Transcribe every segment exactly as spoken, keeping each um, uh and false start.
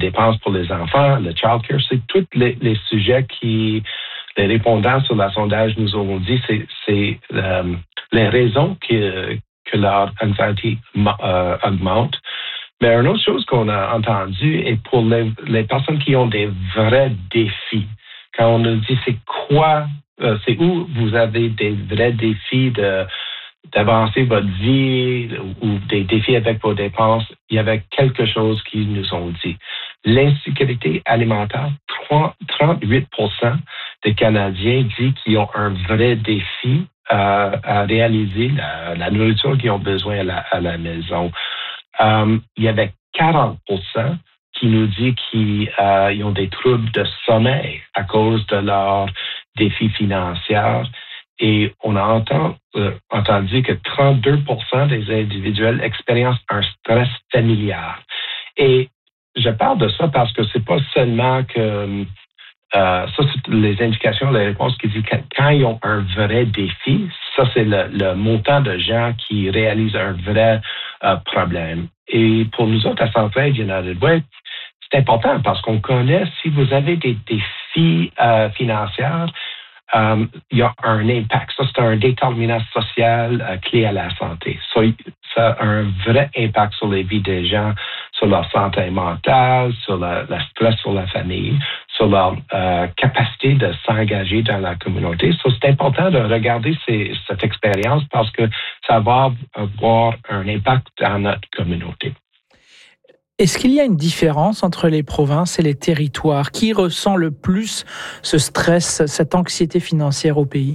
dépenses pour les enfants, le child care, c'est tous les, les sujets qui, les répondants sur le sondage nous ont dit, c'est, c'est euh, les raisons que, que leur anxiété euh, augmente. Mais une autre chose qu'on a entendue est pour les, les personnes qui ont des vrais défis. Quand on nous dit c'est quoi, euh, c'est où vous avez des vrais défis de d'avancer votre vie ou des défis avec vos dépenses, il y avait quelque chose qu'ils nous ont dit. L'insécurité alimentaire, trente-huit pour cent des Canadiens disent qu'ils ont un vrai défi euh, à réaliser la, la nourriture qu'ils ont besoin à la, à la maison. Euh, il y avait quarante pour cent qui nous disent qu'ils euh, ont des troubles de sommeil à cause de leurs défis financiers. Et on a entendu, euh, entendu que trente-deux pour cent des individuels expérimentent un stress familial. Et je parle de ça parce que c'est pas seulement que euh, ça, c'est les indications, les réponses qui disent que quand ils ont un vrai défi, ça, c'est le, le montant de gens qui réalisent un vrai euh, problème. Et pour nous autres, à Centraide United Way, c'est important parce qu'on connaît si vous avez des défis euh, financiers, Um, il y a un impact. Ça, c'est un déterminant social euh, clé à la santé. Ça, ça a un vrai impact sur les vies des gens, sur leur santé mentale, sur le, le stress sur la famille, sur leur euh, capacité de s'engager dans la communauté. Ça, c'est important de regarder ces, cette expérience parce que ça va avoir un impact dans notre communauté. Est-ce qu'il y a une différence entre les provinces et les territoires? Qui ressent le plus ce stress, cette anxiété financière au pays?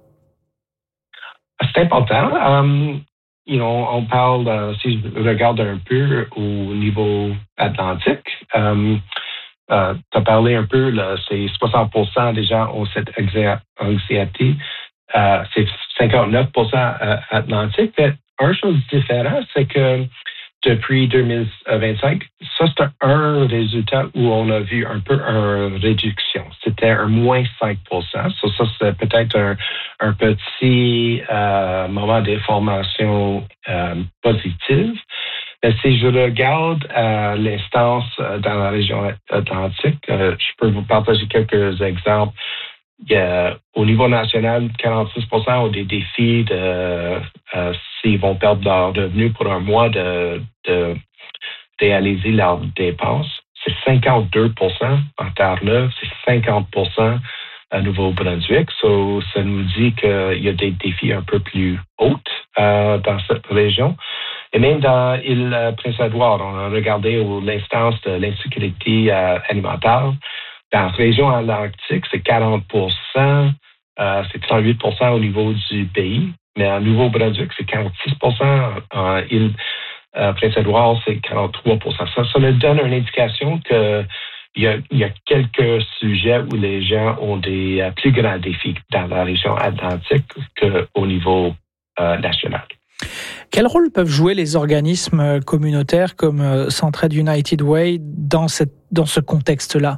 C'est important. Um, you know, on parle, uh, si je regarde un peu au niveau atlantique, um, uh, tu as parlé un peu, là, c'est soixante pour cent des gens ont cette anxiété. Uh, c'est cinquante-neuf pour cent atlantique. Mais une chose différente, c'est que depuis deux mille vingt-cinq, ça, c'est un résultat où on a vu un peu une réduction. C'était un moins cinq pour cent. Ça, ça c'est peut-être un, un petit euh, moment d'information euh, positive. Mais si je regarde euh, l'instance dans la région atlantique, euh, je peux vous partager quelques exemples. Il y a, au niveau national, quarante-six pour cent ont des défis de euh, s'ils vont perdre leur revenu pour un mois de, de réaliser leurs dépenses. C'est cinquante-deux pour cent en Terre-Neuve, c'est cinquante pour cent à Nouveau-Brunswick. So, ça nous dit qu'il y a des défis un peu plus hauts euh, dans cette région. Et même dans l'île Prince-Édouard, on a regardé l'instance de l'insécurité euh, alimentaire. Dans la région atlantique, c'est quarante pour cent, euh, c'est trente-huit pour cent au niveau du pays, mais en Nouveau-Brunswick, c'est quarante-six pour cent, en île euh, Prince-Édouard, c'est quarante-trois pour cent. Ça, ça nous donne une indication qu'il y a, il y a quelques sujets où les gens ont des euh, plus grands défis dans la région atlantique qu'au niveau euh, national. Quel rôle peuvent jouer les organismes communautaires comme euh, Centraide United Way dans, cette, dans ce contexte-là?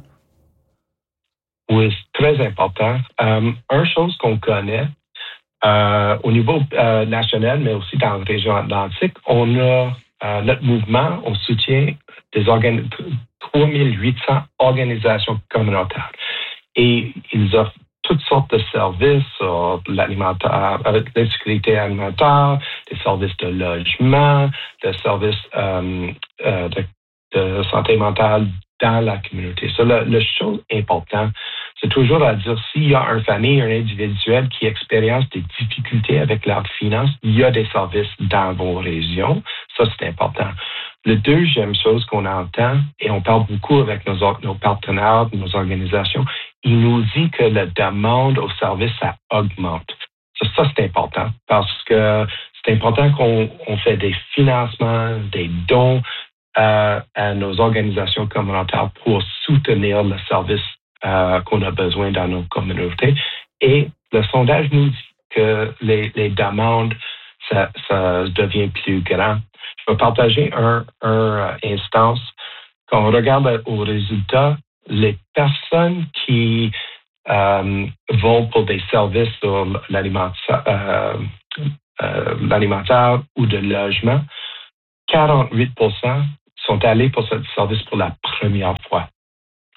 Oui, c'est très important. Um, une chose qu'on connaît euh, au niveau euh, national, mais aussi dans la région atlantique, on a euh, notre mouvement, on soutient des organi- trois mille huit cents organisations communautaires. Et ils offrent toutes sortes de services, euh, l'alimentaire, euh, l'insécurité alimentaire, des services de logement, des services euh, euh, de, de santé mentale dans la communauté. Ça, la, la chose importante, c'est toujours à dire s'il y a une famille, un individuel qui expérience des difficultés avec leurs finances, il y a des services dans vos régions. Ça, c'est important. Le deuxième chose qu'on entend, et on parle beaucoup avec nos, nos partenaires, nos organisations, il nous dit que la demande aux services, ça augmente. Ça, ça c'est important parce que c'est important qu'on on fait des financements, des dons euh, à nos organisations communautaires pour soutenir le service euh, qu'on a besoin dans nos communautés. Et le sondage nous dit que les, les demandes, ça, ça devient plus grand. Je vais partager un, un instance. Quand on regarde aux résultats, les personnes qui euh, vont pour des services sur l'alimentaire, euh, euh, l'alimentaire ou de logement, quarante-huit pour cent sont allés pour ce service pour la première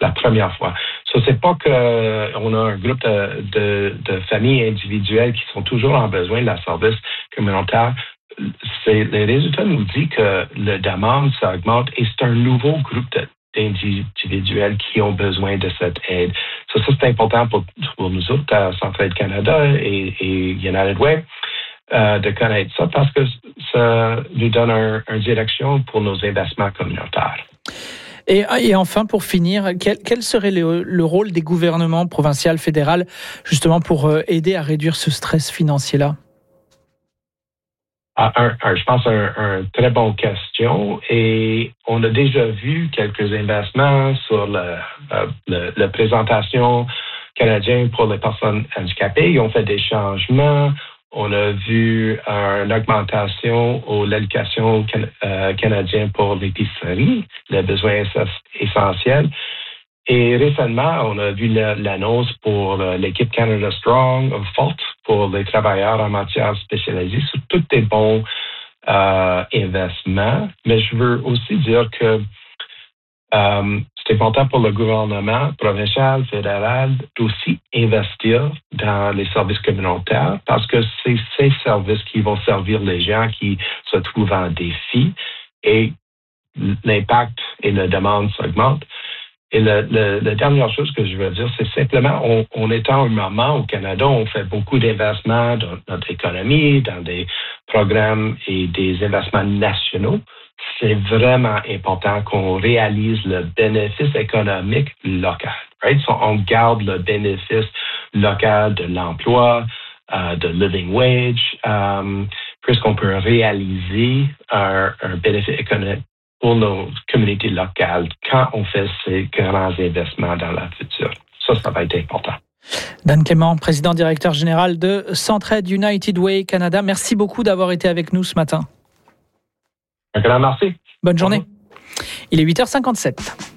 la première fois. Ce so, c'est pas qu'on a un groupe de, de, de familles individuelles qui sont toujours en besoin de la service communautaire. C'est, les résultats nous disent que la demande s'augmente et c'est un nouveau groupe de, d'individuels qui ont besoin de cette aide. So, ça, c'est important pour, pour nous autres à Centraide Canada et, et United Way euh, de connaître ça parce que ça nous donne un, une direction pour nos investissements communautaires. Et, et enfin, pour finir, quel, quel serait le, le rôle des gouvernements provinciaux, fédéral, justement pour aider à réduire ce stress financier-là? Un, un, je pense un, un très bonne question et on a déjà vu quelques investissements sur le, euh, le, la présentation canadienne pour les personnes handicapées. Ils ont fait des changements. On a vu une augmentation de l'allocation can, euh, canadienne pour l'épicerie, les besoins essentiels. Et récemment, on a vu la, l'annonce pour l'équipe Canada Strong of Fault pour les travailleurs en matière spécialisée sur tous les bons euh, investissements. Mais je veux aussi dire que euh, c'est important pour le gouvernement provincial, fédéral, d'aussi investir dans les services communautaires parce que c'est ces services qui vont servir les gens qui se trouvent en défi et l'impact et la demande s'augmentent. Et le, le, la dernière chose que je veux dire, c'est simplement, on, on est en un moment au Canada, on fait beaucoup d'investissements dans notre économie, dans des programmes et des investissements nationaux. C'est vraiment important qu'on réalise le bénéfice économique local. Right? So, on garde le bénéfice local de l'emploi, uh, de living wage, um, puisqu'on peut réaliser un, un bénéfice économique pour nos communautés locales quand on fait ces grands investissements dans la future. Ça, ça va être important. Dan Clément, président directeur général de Centraide United Way Canada. Merci beaucoup d'avoir été avec nous ce matin. Un grand merci. Bonne journée. Il est huit heures cinquante-sept.